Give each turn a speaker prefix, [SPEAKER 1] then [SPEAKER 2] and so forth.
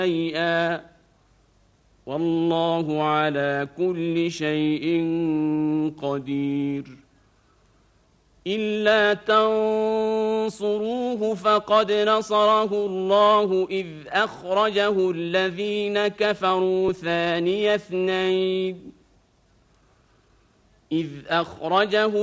[SPEAKER 1] شيئا والله على كل شيء قدير إلا تنصروه فقد نصره الله إذ أخرجه الذين كفروا ثاني اثنين إذ أخرجه